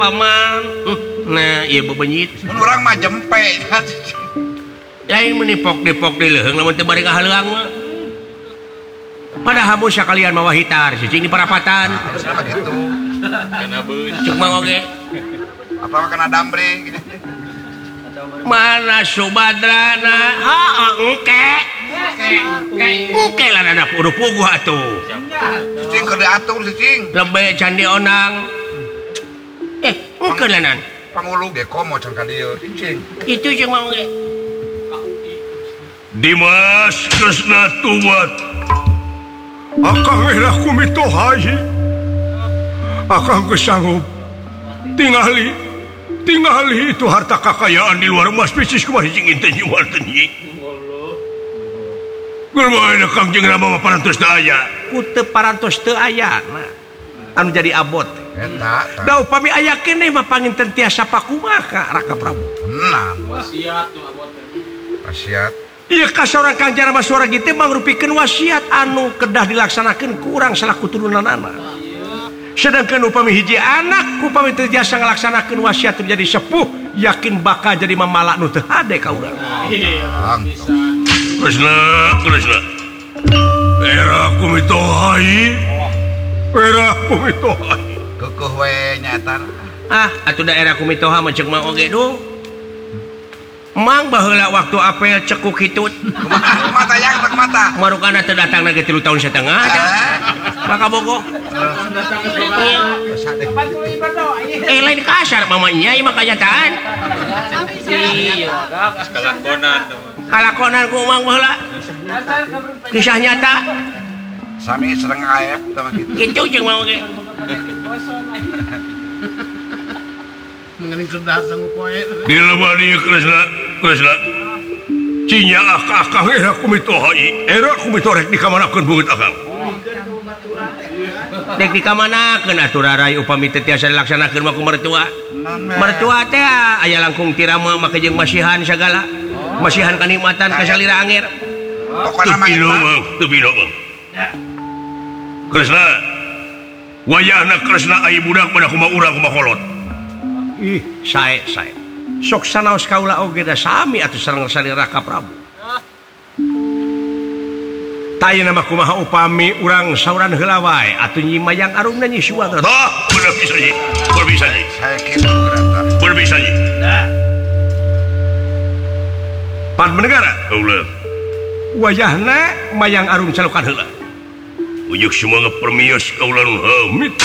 paman nah iya bebenyit orang mah jempe yang menipok-dipok di leuheung lamun teu bari kahaleang mah padahal hamus sakalian mawa hitar cicing di parapatan sama gitu cuk mah oge apa kena dambre gitu. mana Subadrana engke lah anak udah puguh atuh Cicing keur diatur cicing lebih candi onang engke lanan pangulu ge komo can ka dieu cicing itu jeung mau ge Dimas Kresna Tuwat Akang erah kumitohayi Akang kesanggup tingali itu harta kekayaan di luar emas bisnis kumaha hiji inten jual tenyi Germaina Kang jeung rama parantos teu aya ku teu parantos teu aya anu jadi abot eta da upami aya keneh mah panginten tiasa pakumaha Raka Prabu tenang wasiat ieu ka saurang Kang Jarama suara kitu mangrupikeun wasiat anu kedah dilaksanakeun ku urang salaku turunanana sedangkan upami hiji anak upami teu tiasa ngalaksanakeun wasiat menjadi sepuh yakin bakal jadi mamala nu teu hade ka urang Kresna era kumitohayi keukuh we nyata atuh daerah kumitoha mah ceuk mah oge duh mang baheula waktu apel cekuk hitut mata yang tak mata marukana teu datangna ge 3 tahun setengah maka bogo lain kasar mamanya ieu mah kanyataan kalakonan ku mang baheula kisah nyata sami sereng aep sama gitu kitu jeung mau ge Dilebani Kresna cinya akang era kumitohayi era kumitorek dikamanakeun beungeut akang dek dikamanakeun atuh rarai upami teu tiasa dilaksanakeun mah ku mertua teh aya langkung tirama make jeung masihan sagala masihan kanikmatan kasalira angger teu pino mang Kresna wayahna Kresna aya budak pada kumaha urang kumaha kolot sae sok sanaos kaula oge da sami atuh sareng Raka Prabu tayana mah kumaha upami urang sauran heula wae atuh nyi mayang arumna nyi Suwadra bener bisa nyi saya kitu gerata berbisa nyi pan menegara ulah wayahna mayang arum calokan heula ujug semua permios kaulah nu hamid